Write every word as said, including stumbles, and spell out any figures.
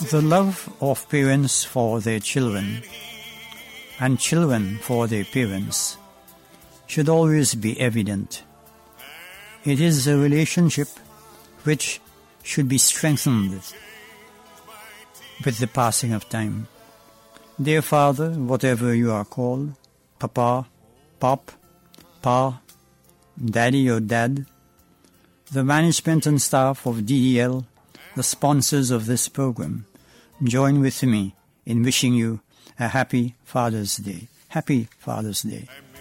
The love of parents for their children and children for their parents should always be evident. It is a relationship which should be strengthened with the passing of time. Dear Father, whatever you are called, Papa, Pop, Pa, Daddy or Dad, the management and staff of D D L, the sponsors of this program, join with me in wishing you a happy Father's Day. Happy Father's Day.